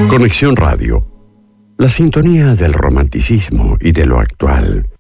Conexión Radio. La sintonía del romanticismo y de lo actual.